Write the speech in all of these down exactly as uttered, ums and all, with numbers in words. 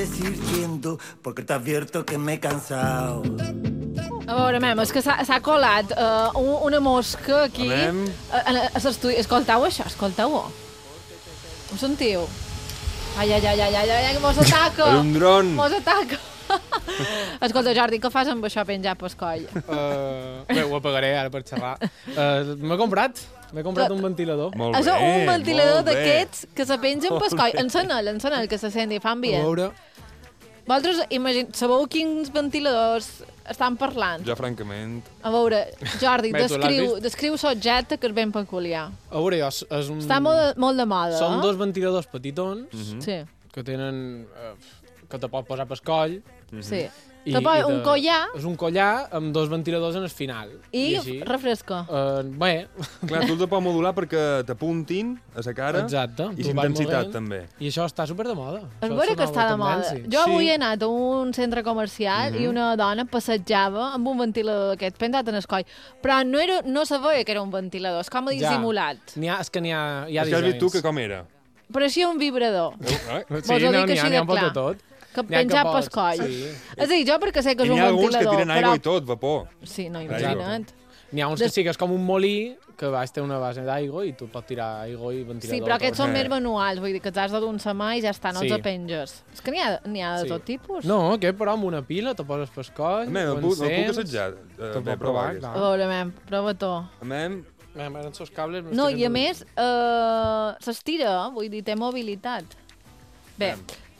decir tiendo, porque te advierto que me he cansado. A veure, mem, és que s'ha colat uh, una mosca aquí a, a, a l'estudi. Escolteu això, escolteu-ho. Ho sentiu? Ai, ai, ai, ai, ai, ai, que mos ataca. És un dron. Mos ataca. Escolta, Jordi, què fas amb això penjat pel coll? Uh, bé, ho apagaré ara per xerrar. Uh, M'he comprat, m'he comprat un ventilador. Molt És bé, un ventilador molt bé. d'aquests que se pengen pel coll. Encena'l, encena'l, que se senti, fan A bien. veure... Vosaltres, imagine, sabeu quins ventiladors estan parlant? Jo, francament... A veure, Jordi, Bé, tu l'has descriu, vist? descriu l'objecte que és ben peculiar. A veure, jo, és un... Està molt, de- molt de moda, Són eh? dos ventiladors petitons Sí, que tenen... Eh, que te pot posar pel coll. sí. I, Te posa i un te- collar És un collar amb dos ventiladors en el final. i, així, refresca. Uh, bé, Clar, tu els pots modular perquè t'apuntin a la cara exacte. i tu vas l'intensitat, movent, també. I això està super de moda. És Això vera que una està de nova moda. tendència. Jo avui Sí. he anat a un centre comercial i una dona passejava amb un ventilador d'aquest penjat en el coll. Però no, era, no se veia que era un ventilador, és com a Ja. dissimulat. N'hi ha, és que n'hi ha, hi ha És que has vist tu dissenys. que com era. Pareixia un vibrador, Eh? Sí, Vols dir no, que n'hi ha, així n'hi de ha un poc clar. de tot. que N'hi ha que penjat pel pots- coll. sí. És a dir, jo perquè sé que I és un n'hi ha alguns que ventilador, tiren aigua i tot, vapor. Sí, no, Exacte. imagina't. N'hi ha uns que sí que és com un molí que baix té una base d'aigua i tu pots tirar aigua i ventilador. Sí, però aquests són Eh. més manuals, vull dir que t'has de dur un samà i ja està, no Sí. els penges. És que n'hi ha, n'hi ha de Sí. tot tipus. No, aquest però amb una pila te poses pel coll, A mi, el ho puc, el puc encens, assetjar. te Eh, pot bé, provar, aquest. A clar. veure, mem, prova-t'ho. A mi, Bé, eren els cables... No, i a més, eh, s'estira, vull dir, té mobilitat. Bé,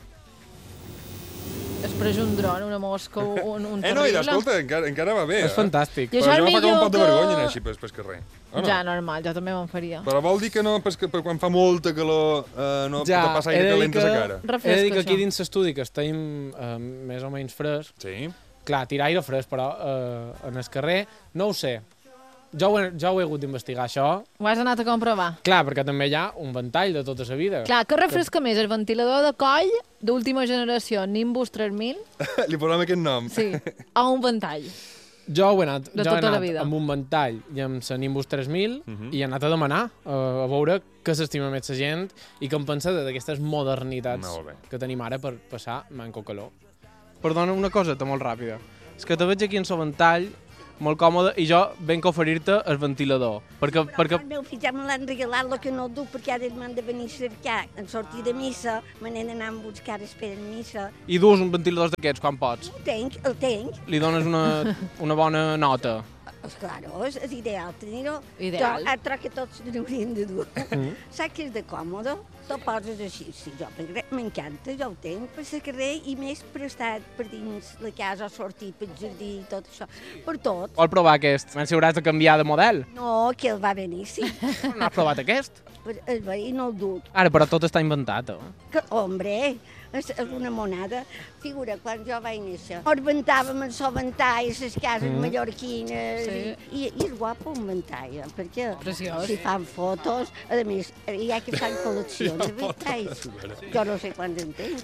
es preix un dron, una mosca, un, un Eh, no, i terrible. escolta, encara, encara va bé. És eh? fantàstic. I Però això jo és m'agafava un millor pot de que- vergonya anar així pel, pel carrer. O no? Ja, normal, jo també me'n faria. Però vol dir que no, per, per quan fa molta calor, eh, no Ja, te passa he de aire dir calent a que- la cara. He de dir Refresca, que aquí això. dins l'estudi, que estem eh, més o menys fresc, Sí. clar, tira aire fresc, però eh, en el carrer, no ho sé. Jo ho he, jo ho he hagut d'investigar, això. Ho has anat a comprovar. Clar, perquè també hi ha un ventall de tota la vida. Clar, què refresca més, el ventilador de coll d'última generació, Nimbus tres mil, Li posem aquest nom. sí, o un ventall? Jo ho he anat, De jo he tota la anat vida. amb un ventall i amb la Nimbus tres mil Mhm. i he anat a demanar uh, a veure què s'estima més la gent i què em pensa d'aquestes modernitats Molt bé. que tenim ara per passar manco calor. Perdona, una coseta molt ràpida. És que te veig aquí en el ventall, molt còmode, i jo venc a oferir-te el ventilador. Perquè, perquè El meu fill ja me l'han regalat, el que no duc, perquè ara m'han de venir a cercar. En sortir de missa, me n'he d'anar a buscar espera en missa. i dus un ventilador d'aquests quan pots. El tenc, el tenc. Li dones una, una bona nota. És claro, és, és ideal tenir-ho. Ideal. Jo, altra que tots n'haurien de dur. Mm. Saps que és de còmode? Te'l poses així, sí, jo perquè m'encanta, jo el tenc per al carrer i més per estar per dins la casa o sortir pel jardí i tot això. Per tot. Vol provar aquest? Menys si hauràs de canviar de model. No, que el va beníssim. No has provat aquest? Però el veí no el duc. Ara, però tot està inventat, eh? Que, hombre, és, és una monada. Figura, quan jo vaig néixer, ens ventàvem en el ventall, les cases Mm. mallorquines, Sí. i, i és guapo un ventall, eh, perquè Preciós. si fan fotos, a més, hi ha que fan col·leccions de ventalls. Jo no sé quants en tenc.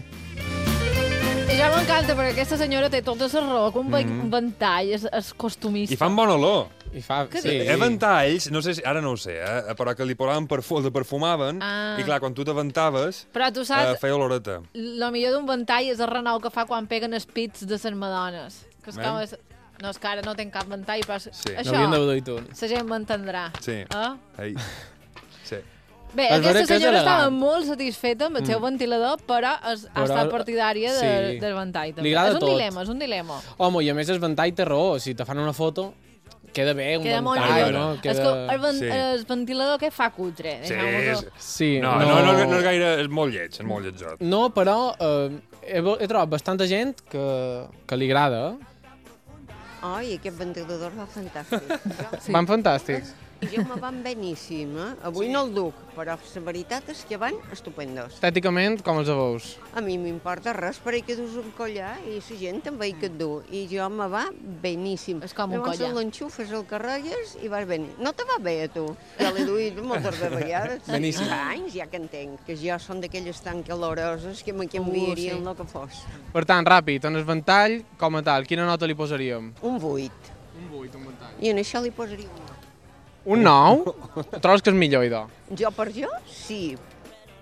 I ja m'encanta, perquè aquesta senyora té tota la raó, que un Mhm. ventall és, és costumista. I fan bona olor. I fa... Què sí. dius? Hi ha ventalls, no sé si, ara no ho sé, eh, però que li posaven perfum, el perfumaven, Ah. i clar, quan tu t'aventaves, Però tu eh, saps, feia oloreta. el millor d'un ventall és el renou que fa quan peguen els pits de les madones. Que és com... Eh? És... No, és que ara no tenc cap ventall, però Sí. això N'hauríem de dir tu. la gent m'entendrà. Sí. Eh? Ei. Sí. Bé, És aquesta vera que és senyora estava elegant. molt satisfeta amb el seu ventilador, però es, ha Però- estat partidària de, sí. del ventall. També. Li agrada és un tot. dilema, és un dilema. Home, i a més el ventall té raó. Si te fan una foto, queda bé un Queda molt ventall, millor. no? És Queda... que el, ven Sí. el ventilador que fa cutre. Sí, deixeu-m'ho- és- Sí, No, no, no, no, no és gaire... És molt lleig, és molt lleig. No, però eh, he, he trobat bastanta gent que, que li agrada. Eh? Ai, aquest ventilador va fantàstic. Jo, Sí. Van fantàstics. I jo me van beníssim, eh? Avui no el duc, però la veritat és que van estupendos. Estèticament, com els veus? A mi m'importa res per que dus un collar i la gent també que et du. I jo me va beníssim. És com un Llavors collar. l'enxufes, el carregues i vas venir. No te va bé a tu? Ja l'he duit moltes de vegades. Beníssim. Fa anys ja que entenc, que jo són d'aquelles tan caloroses que me canviarien sí. el que fos. Per tant, ràpid, en el ventall, com a tal, quina nota li posaríem? Un vuit. Un vuit, un ventall. I en això li posaria un nou. Un nou? Trobes que és millor, idò? Jo per jo, sí.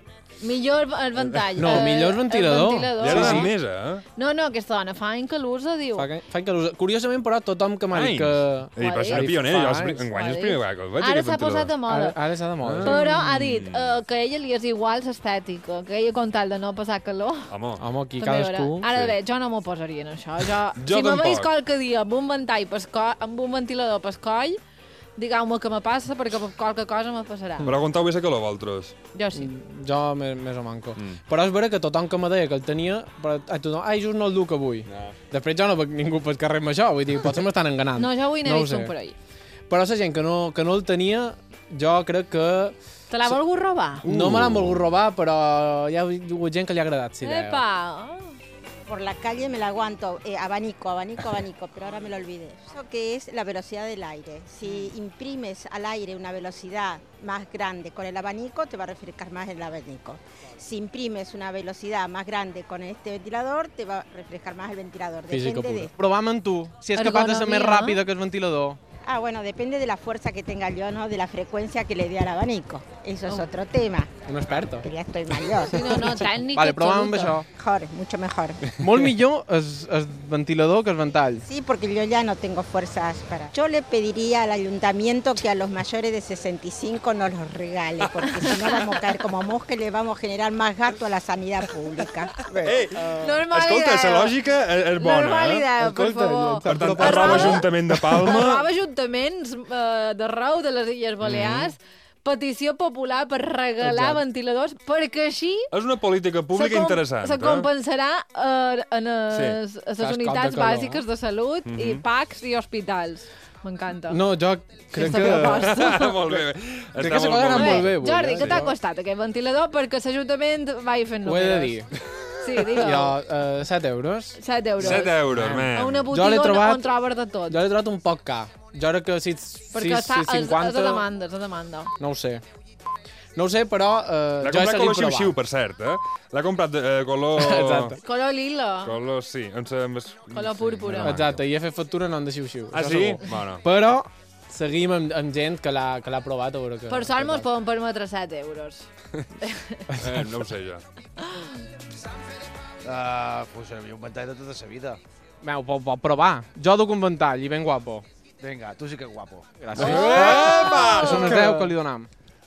Millor el ventall. No, eh, millor ventilador. el ventilador. Ja era Sí, sí, sí. més, eh? No, no, aquesta dona fa any que l'usa, diu. Fa, que, fa que l'usa. Curiosament, però, tothom que m'ha dit que... Ei, però si era pioner, jo els, enguany és el primer vegada que el veig, Ara aquest s'ha posat de ventilador. moda. Ara, ara s'ha de moda. Però ha dit uh, que a ella li és igual l'estètica, que ella com tal de no passar calor. Home, Home, aquí també cadascú... veurà. Ara sí. bé, jo no m'ho posaria en això. Jo, Jo si me tampoc. veig qualque dia amb un ventall pel coll, amb un ventilador pel coll, digueu-me què me passa perquè qualque cosa me passarà. però aguantau bé la calor, vosaltres. Jo sí. Jo més, més o manco. Mm. Però és vera que tothom que me deia que el tenia, però a tothom, ai, just no el duc avui. No. Després jo no veig ningú pel carrer amb això, vull dir, potser m'estan enganant. No, jo avui n'he No ho vist sé. un per ahí. Però la gent que no, que no el tenia, jo crec que Te l'ha volgut robar? no me l'han volgut robar, però hi ha hagut gent que li ha agradat, sí, idea. Epa! Por la calle me la aguanto, eh, abanico, abanico, abanico, pero ahora me lo olvidé. Eso que es la velocidad del aire. Si imprimes al aire una velocidad más grande con el abanico, te va a refrescar más el abanico. Si imprimes una velocidad más grande con este ventilador, te va a refrescar más el ventilador. Física Depende pura. de... Prova'm amb tu, si és capaç de ser més Ergonomia. ràpida que el ventilador. Ah, bueno, depende de la fuerza que tenga yo, ¿no? De la frecuencia que le dé al abanico. Eso es otro tema, Un experto. que ya estoy mayor. Sí, no, no, tècnica Vale, prova'm amb absoluta. això. Mejor, mucho mejor. Molt millor és el ventilador que el ventall. Sí, porque yo ya no tengo fuerzas para... Yo le pediría al ayuntamiento que a los mayores de sesenta y cinco nos los regale, porque si no vamos a caer como mosca y le vamos a generar más gasto a la sanidad pública. Ei, Normal escolta, idea. la lògica és, és bona, Normal eh? idea, per Escolta, favor. Per tant, Però arroba parla- Ajuntament de Palma. Arroba ajuntaments eh, d'arreu de les Illes Balears, petició popular per regalar Exacte. ventiladors, perquè així És una política pública se com- interessant. se eh? compensarà eh, en les, Sí. a les Saps com unitats de calor. bàsiques de salut i Mhm. P A Cs i hospitals. M'encanta. No, jo crec Aquesta que... proposta. molt bé. Crec Està que se molt, quedarà molt bé. molt bé, avui, Jordi, eh? què t'ha Sí. costat aquest ventilador perquè l'Ajuntament vagi fent Ho he de números? dir. Sí, digue-ho. Jo, uh, set euros. set euros. set euros, A man. una Jo botiga l'he on, trobat- on trobes de tot. Jo l'he trobat un poc car. Jo crec que sis, Perquè sis, està, sis, és, és cinquanta... a demanda, és a demanda. No ho sé. No ho sé, però uh, L'ha jo he comprat seguit color provant. xiu-xiu, per cert, eh? L'ha comprat de eh, color... Exacte. Color lila. Color, sí. Amb sa, amb es... Color púrpura. Exacte, i he fet factura no en de xiu-xiu. Ah, això sí? segur. Bueno. Però seguim amb, amb gent que l'ha que l'ha provat a veure que... Per sort que mos tal. poden permetre set euros. Eh, no ho sé, jo. Uh, pues havia un ventall de tota la vida. Meu, pot, pot provar. Jo duc un ventall i ben guapo. Vinga, tu sí que guapo. Gràcies. Epa! Són unes deu que li donam.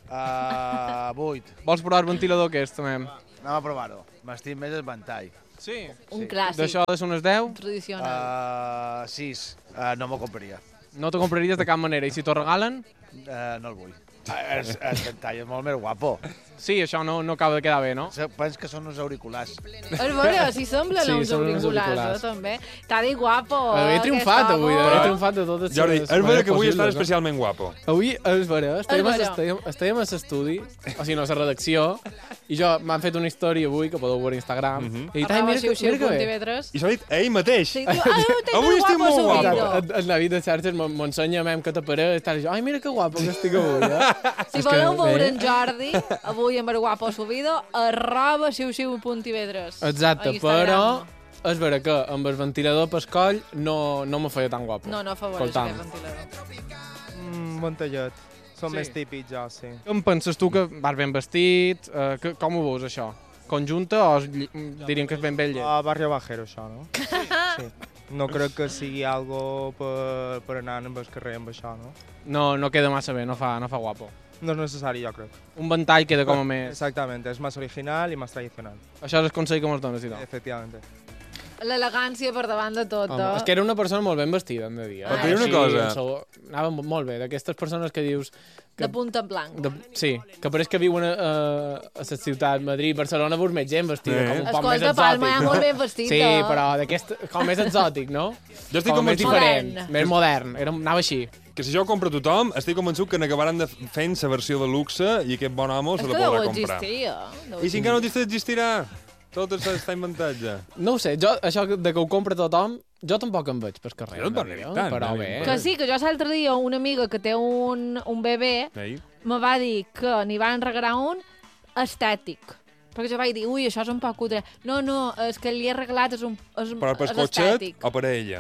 Uh, vuit. Vols provar el ventilador aquest, també? Anem a provar-ho. M'estim més el ventall. Sí. Un Sí. clàssic, D'això de ser unes deu, tradicional. Uh, sis. Uh, no m'ho compraria. no t'ho compraries de cap manera. I si t'ho regalen, Uh, no el vull. Uh, el, el ventall és molt més guapo. sí, això no, no acaba de quedar bé, no? Se- Pens que són uns auriculars. És vera, si semblen Sí, uns són uns auriculars, auriculars. eh, també. T'ha dit guapo. He triomfat aquest avui, home. he triomfat de totes les Jordi, és maneres vera que avui possibles, estàs no? especialment guapo. Avui, és vera, estèiem, És a, vera. estèiem, estèiem a l'estudi, o sigui, no, a la redacció, i jo m'han fet una història avui, que podeu veure a Instagram, Mhm. i he dit, ai, Arroba mira, que, xiu-xiu mira que punt bé. tv tres. I s'ho ha dit ell mateix. Sí, diu, ah, ho tens Avui molt estic guapo molt guapo. subido. En, en la vida de xarxes m'ensenya mem que t'apareix, i tal, i jo, ai, mira que guapo que estic avui, eh? Si És que voleu bé. veure en Jordi, avui amb el guapo subido, arroba xiu-xiu punt tv tres. Exacte, A Instagram. però és vera que amb el ventilador pel coll no, no me feia tan guapo. No, no afavoreix Escolta'm. aquest ventilador. Mm, ventallet. Són Sí. més típics, ja, sí. Em penses tu que vas ben vestit? Eh, que, com ho veus, això? Conjunta o es lli- diríem que és ben vell? A barrio bajero, això, no? Sí. No crec que sigui algo per, per anar amb el carrer amb això, no? No, no queda massa bé, no fa, no fa guapo. No és necessari, jo crec. Un ventall queda com a més... Exactamente, és més original i més tradicional. Això és el consell que mos dones i tot. Efectivamente. L'elegància per davant de tot, Home, eh? és que era una persona molt ben vestida, hem de dir. Eh? Però et diré una Sí, cosa. en seu- Anava mo- molt bé, d'aquestes persones que dius... Que, De punta en blanc. de, sí, que pareix que viuen a, a, a la ciutat, Madrid, Barcelona, veus més gent vestida, Sí. com un poc més Escolta, exòtic. Palma, ja no? molt ben vestit. Sí, eh? però d'aquest, com més exòtic, no? Jo estic com més convençut diferent, Modern. més modern. Era, anava així. que si jo ho compra tothom, estic convençut que n'acabaran de fent la versió de luxe i aquest bon home se És la que deu podrà comprar. existir, eh? Deu I si encara no existirà, tot està inventat ja. No ho sé, jo, això de que ho compra tothom, jo tampoc em veig pel carrer. Jo en tampoc realitat, n'he vist tant, però n'he bé. vist Que sí, que jo l'altre dia una amiga que té un, un bebè Ei. me va dir que n'hi van regalar un estètic. Perquè jo vaig dir, ui, això és un poc cutre. No, no, és que li he regalat és un, és, un- Però per és cotxet estètic. o per a ella?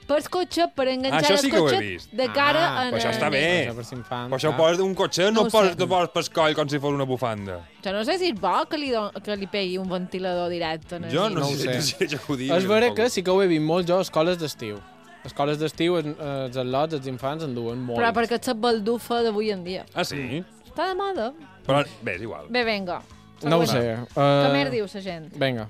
pel cotxe per enganxar Això sí el que ho he cotxe vist. de cara Ah, a... Però això està bé. Això per si infants, Però això ho clar. poses d'un cotxe, No no ho ho poses, sé. te poses pel coll com si fos una bufanda. Jo no sé si és bo que li, do... que li pegui un ventilador directe. En el Jo dit. no, No ho sé, sé. no sé què ho dic. És vera que sí que ho he vist molt jo a escoles d'estiu. A escoles d'estiu els, els al·lots, els infants en duen molt. Però perquè és la baldufa d'avui en dia. Ah, sí? Està de moda. Però bé, és igual. Bé, vinga. No ho Següent. sé. Uh... Què més diu la gent? Vinga.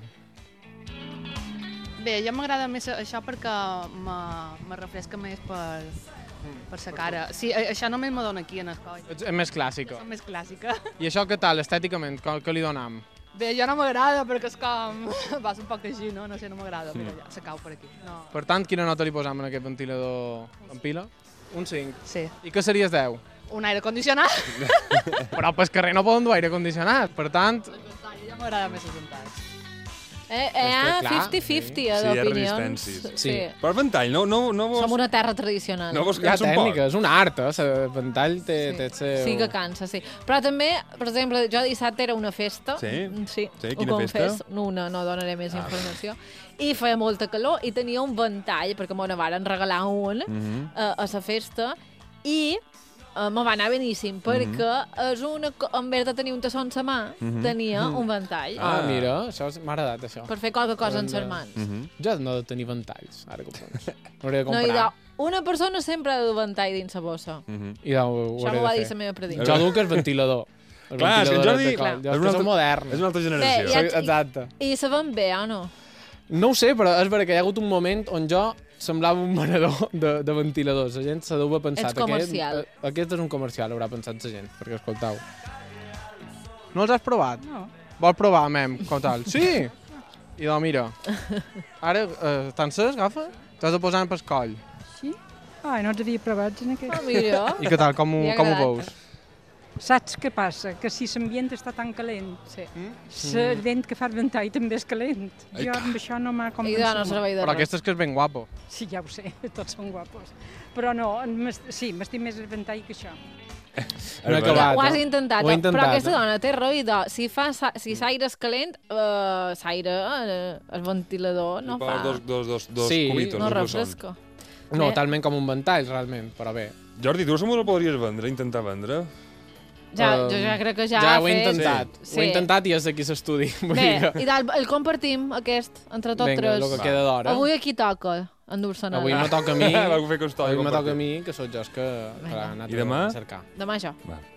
Bé, jo m'agrada més això perquè me, me refresca més per, per sa cara. Sí, a- això només me dona aquí en el coll. És més clàssica. És més clàssica. I això què tal, estèticament? Què, què li donam? Bé, jo no m'agrada perquè és com... Vas un poc així, no? No sé, no m'agrada, però ja se cau per aquí. No. Per tant, quina nota li posam en aquest ventilador en pila? Un cinc. Sí. I què series deu? Un aire condicionat? Però pel carrer no poden dur aire condicionat. Per tant, Ja m'agrada més assentat. Eh, eh, ah, clar, cinquanta cinquanta, Sí, eh, hi ha d'opinions. resistències. Sí. Però el ventall, no, no, no vos... Som una terra tradicional. No vos hi ha cansa un tècnica, poc? és un art, eh? El ventall té, Sí. té el seu... Sí que cansa, sí. Però també, per exemple, jo dissabte era una festa. Sí? Sí, Sí, ho quina confés. festa? No, una, no donaré més informació. I feia molta calor i tenia un ventall, perquè m'ho varen regalar un Mhm. a, a la festa, i uh, me va anar beníssim, perquè és una, co- en vez de tenir un tassó en sa mà, tenia un ventall. Ah, mira, això és- m'ha agradat, això. Per fer qualque cosa en Hem ses de- mans. Mhm. Jo no he de tenir ventalls, ara que ho penso. M'hauré de No, i comprar. de, una persona sempre ha de dur ventall dins la bossa. Mhm. I de, ho, ho Això hauré m'ho va de dir fer. la meva predicció. Jo duc el ventilador. El Clar, és que en ventilador Jordi... de coll. Jo és és una que som altra- moderns. És una altra generació. Bé, ja- Soy- Exacte. I se van bé, o no? No ho sé, però és vera que hi ha hagut un moment on jo semblava un venedor de, de ventiladors. La gent se deu haver pensat... Ets comercial. Aquest, eh, aquest és un comercial, haurà pensat la gent, perquè escoltau. No els has provat? No. Vol provar, mem, com tal? Sí! I doncs mira, ara eh, estan ses, agafa, t'has de posar pel coll. Sí? Ai, no els havia provat en aquest. Ah, mira. I què tal, com, ho- Li ha com ho agradat. veus? Saps què passa? Que si l'ambient està tan calent, Sí. el vent que fa el ventall també és calent. Ai, Jo amb això no m'ha I convençut. de no servei de Però res. aquest és que és ben guapo. Sí, ja ho sé, tots són guapos. Però no, m'est- sí, m'estim més el ventall que això. No he Però- acabat. Ho has eh? intentat, Ho he però intentat, aquesta eh? dona té raó i de, si fa sa- si l'aire és calent, uh, l'aire, eh, el ventilador no I fa... poses dos, dos, dos, dos Sí, cubitos, no dos bessons. refresca. No, Bé. talment com un ventall, realment, però bé. Jordi, tu segur que el podries vendre, intentar vendre? Ja, Um, jo ja crec que ja, Ja ha ho he fet... intentat. Sí. Ho he intentat i és aquí l'estudi. Vull Bé, dir que... i tal, el compartim, aquest, entre tots Vinga, tres. el que queda d'hora. Avui aquí toca endur-se Avui nada. me toca a mi, Va fer que us toca avui me toca a compartir. mi, que sóc jo el que Vinga. ha anat I demà? a cercar. Demà jo. Va.